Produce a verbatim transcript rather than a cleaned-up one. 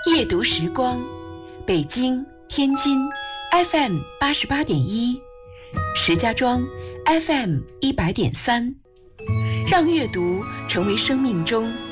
夜读时光，北京、天津 F M 八十八点一，石家庄 F M 一百点三，让阅读成为生命中